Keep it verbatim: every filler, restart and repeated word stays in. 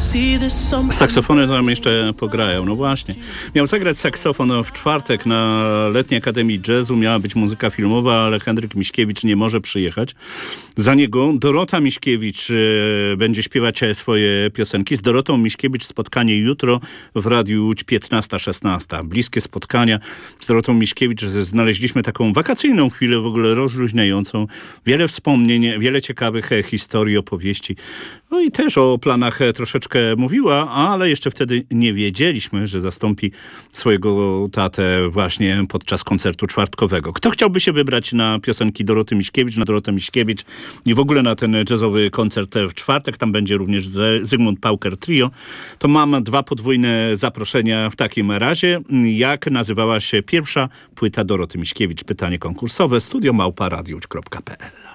Saksofony tam jeszcze pograją, no właśnie. Miał zagrać saksofon w czwartek na Letniej Akademii Jazzu, miała być muzyka filmowa, ale Henryk Miśkiewicz nie może przyjechać. Za niego Dorota Miśkiewicz e, będzie śpiewać swoje piosenki. Z Dorotą Miśkiewicz spotkanie jutro w Radiu Łódź piętnasta szesnaście. Bliskie spotkania z Dorotą Miśkiewicz. Znaleźliśmy taką wakacyjną chwilę, w ogóle rozluźniającą. Wiele wspomnień, wiele ciekawych historii, opowieści. No i też o planach troszeczkę mówiła, ale jeszcze wtedy nie wiedzieliśmy, że zastąpi swojego tatę właśnie podczas koncertu czwartkowego. Kto chciałby się wybrać na piosenki Doroty Miśkiewicz, na Dorotę Miśkiewicz i w ogóle na ten jazzowy koncert w czwartek, tam będzie również Zygmunt Pauker Trio, to mam dwa podwójne zaproszenia w takim razie. Jak nazywała się pierwsza płyta Doroty Miśkiewicz? Pytanie konkursowe, studio małpa radiowódź kropka p l.